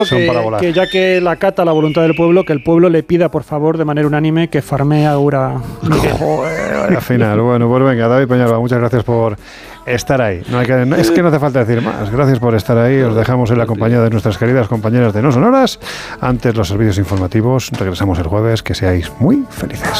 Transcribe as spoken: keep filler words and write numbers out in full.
son para que, volar. que ya que la cata la voluntad del pueblo, que el pueblo le pida, por favor, de manera unánime, que farmee a Ura. Joder, al final. Bueno, pues venga, David Peñalba, muchas gracias por estar ahí. No hay que, no, es que no hace falta decir más. Gracias por estar ahí. Os dejamos en la compañía de nuestras queridas compañeras de No Sonoras. Antes los servicios informativos. Regresamos el jueves. Que seáis muy felices.